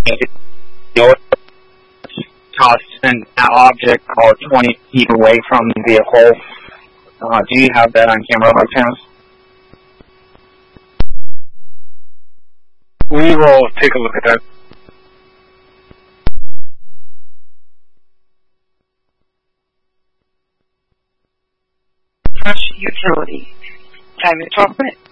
tossed an object called 20 feet away from the vehicle. Do you have that on camera by chance? We will take a look at that. Rush utility. Time is 12 minutes.